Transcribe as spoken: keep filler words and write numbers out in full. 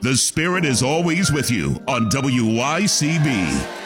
The Spirit is always with you on W Y C B.